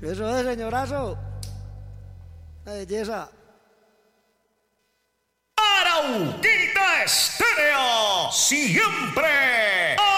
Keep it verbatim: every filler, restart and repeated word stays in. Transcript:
Eso es, señorazo. La belleza. Arauquita Estéreo, siempre